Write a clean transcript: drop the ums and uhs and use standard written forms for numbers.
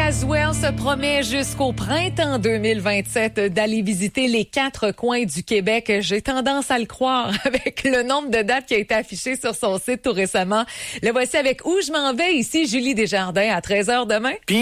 Laswell se promet jusqu'au printemps 2027 d'aller visiter les 4 coins du Québec. J'ai tendance à le croire avec le nombre de dates qui a été affiché sur son site tout récemment. Le voici avec Où je m'en vais. Ici, Julie Desjardins à 13h demain.